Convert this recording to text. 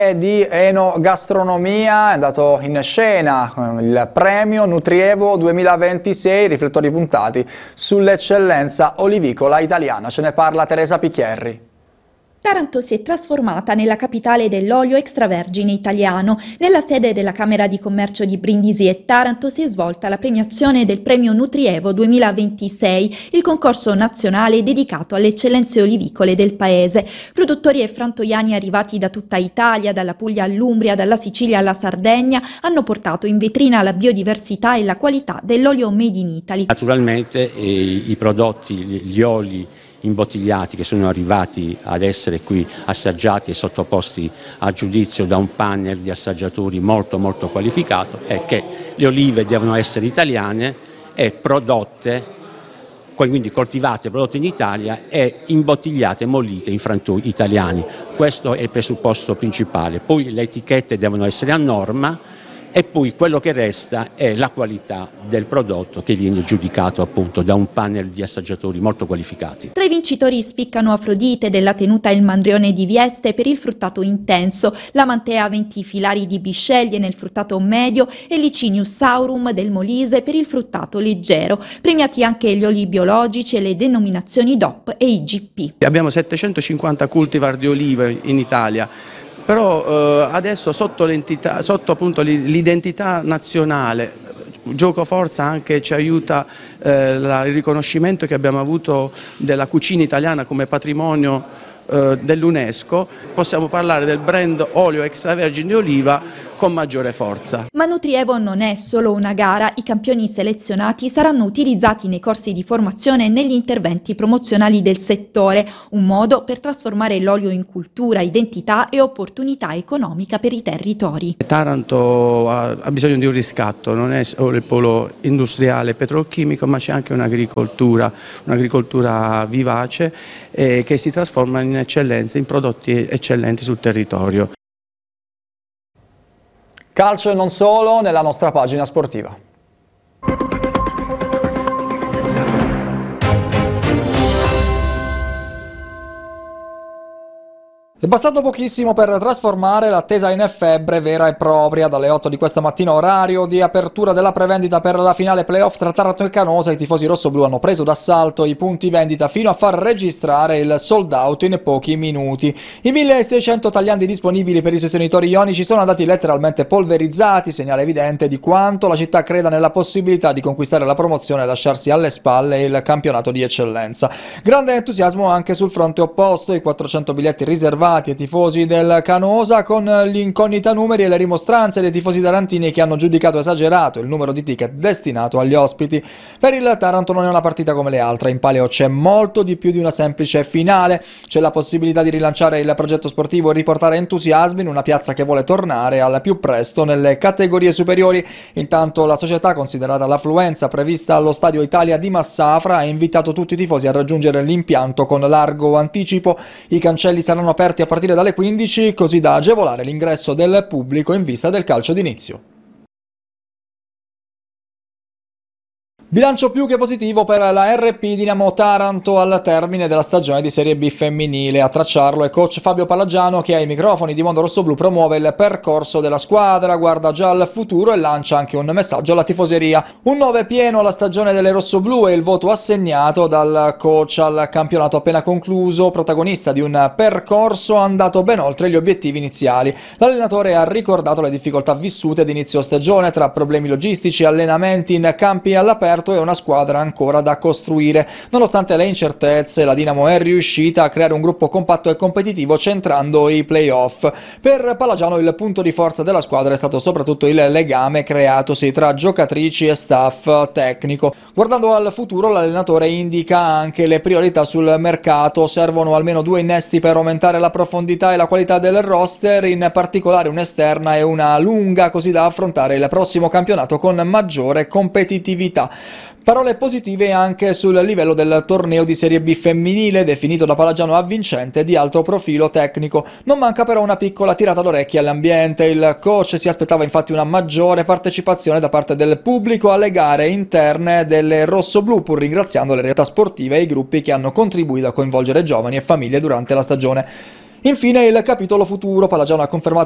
Di enogastronomia è andato in scena il premio Nutrievo 2026, riflettori puntati sull'eccellenza olivicola italiana. Ce ne parla Teresa Picchierri. Taranto si è trasformata nella capitale dell'olio extravergine italiano. Nella sede della Camera di Commercio di Brindisi e Taranto si è svolta la premiazione del premio Nutrievo 2026, il concorso nazionale dedicato alle eccellenze olivicole del paese. Produttori e frantoiani arrivati da tutta Italia, dalla Puglia all'Umbria, dalla Sicilia alla Sardegna, hanno portato in vetrina la biodiversità e la qualità dell'olio made in Italy. Naturalmente i prodotti, gli oli imbottigliati che sono arrivati ad essere qui assaggiati e sottoposti a giudizio da un panel di assaggiatori molto qualificato, è che le olive devono essere italiane e prodotte, quindi coltivate, prodotte in Italia e imbottigliate, mollite in frantoi italiani. Questo è il presupposto principale. Poi le etichette devono essere a norma e poi quello che resta è la qualità del prodotto che viene giudicato appunto da un panel di assaggiatori molto qualificati. Tra i vincitori spiccano Afrodite della tenuta Il Mandrione di Vieste per il fruttato intenso, la Mantea 20 filari di Bisceglie nel fruttato medio e Licinius Saurum del Molise per il fruttato leggero. Premiati anche gli oli biologici e le denominazioni DOP e IGP. Abbiamo 750 cultivar di olive in Italia. Però adesso sotto appunto l'identità nazionale, Giocoforza anche ci aiuta il riconoscimento che abbiamo avuto della cucina italiana come patrimonio dell'UNESCO, possiamo parlare del brand olio extravergine di oliva con maggiore forza. Ma Nutrievo non è solo una gara, i campioni selezionati saranno utilizzati nei corsi di formazione e negli interventi promozionali del settore, un modo per trasformare l'olio in cultura, identità e opportunità economica per i territori. Taranto ha bisogno di un riscatto, non è solo il polo industriale petrolchimico, ma c'è anche un'agricoltura vivace che si trasforma in eccellenze, in prodotti eccellenti sul territorio. Calcio e non solo nella nostra pagina sportiva. È bastato pochissimo per trasformare l'attesa in febbre vera e propria. Dalle 8 di questa mattina, orario di apertura della prevendita per la finale playoff tra Taranto e Canosa, i tifosi rossoblu hanno preso d'assalto i punti vendita fino a far registrare il sold out in pochi minuti. I 1600 tagliandi disponibili per i sostenitori ionici sono andati letteralmente polverizzati, segnale evidente di quanto la città creda nella possibilità di conquistare la promozione e lasciarsi alle spalle il campionato di eccellenza. Grande entusiasmo anche sul fronte opposto, i 400 biglietti riservati ai tifosi del Canosa, con l'incognita numeri e le rimostranze dei tifosi tarantini che hanno giudicato esagerato il numero di ticket destinato agli ospiti. Per il Taranto non è una partita come le altre, in palio c'è molto di più di una semplice finale, c'è la possibilità di rilanciare il progetto sportivo e riportare entusiasmi in una piazza che vuole tornare al più presto nelle categorie superiori. Intanto la società, considerata l'affluenza prevista allo Stadio Italia di Massafra, ha invitato tutti i tifosi a raggiungere l'impianto con largo anticipo. I cancelli saranno aperti a partire dalle 15, così da agevolare l'ingresso del pubblico in vista del calcio d'inizio. Bilancio più che positivo per la RP Dinamo Taranto al termine della stagione di Serie B femminile. A tracciarlo è coach Fabio Palagiano, che ai microfoni di Mondo Rossoblu promuove il percorso della squadra, guarda già al futuro e lancia anche un messaggio alla tifoseria. Un 9 pieno alla stagione delle rossoblu è il voto assegnato dal coach al campionato appena concluso, protagonista di un percorso andato ben oltre gli obiettivi iniziali. L'allenatore ha ricordato le difficoltà vissute ad inizio stagione tra problemi logistici, allenamenti in campi all'aperto e una squadra ancora da costruire. Nonostante le incertezze, la Dinamo è riuscita a creare un gruppo compatto e competitivo centrando i playoff. Per Palagiano il punto di forza della squadra è stato soprattutto il legame creatosi tra giocatrici e staff tecnico. Guardando al futuro, l'allenatore indica anche le priorità sul mercato. Servono almeno 2 innesti per aumentare la profondità e la qualità del roster, in particolare un'esterna e una lunga, così da affrontare il prossimo campionato con maggiore competitività. Parole positive anche sul livello del torneo di Serie B femminile, definito da Palagiano avvincente di alto profilo tecnico. Non manca però una piccola tirata d'orecchie all'ambiente. Il coach si aspettava infatti una maggiore partecipazione da parte del pubblico alle gare interne delle rossoblu, pur ringraziando le realtà sportive e i gruppi che hanno contribuito a coinvolgere giovani e famiglie durante la stagione. Infine il capitolo futuro. Palagiano ha confermato